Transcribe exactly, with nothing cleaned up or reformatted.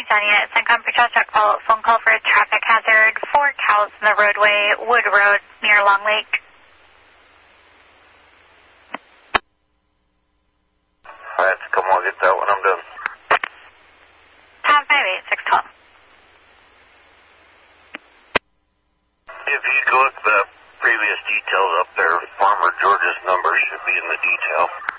John Unit, CENTCOM Patrol call, phone call for a traffic hazard. Four cows in the roadway, Wood Road, near Long Lake. Alright, come on, get that when I'm done. Tom five eight six twelve. If you go to the previous details up there, Farmer George's number should be in the detail.